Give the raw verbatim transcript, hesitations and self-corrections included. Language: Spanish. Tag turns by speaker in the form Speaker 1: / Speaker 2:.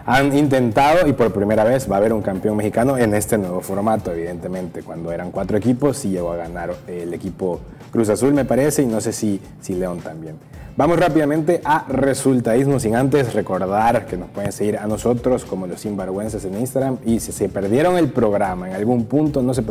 Speaker 1: han intentado y por primera vez va a haber un campeón mexicano en este nuevo formato, evidentemente. Cuando eran cuatro equipos, sí llegó a ganar el equipo Cruz Azul, me parece, y no sé si, si León también. Vamos rápidamente a resultadismo, sin antes recordar que nos pueden seguir a nosotros como los Sinvergüenzas en Instagram, y si se perdieron el programa en algún punto, no se preocupen.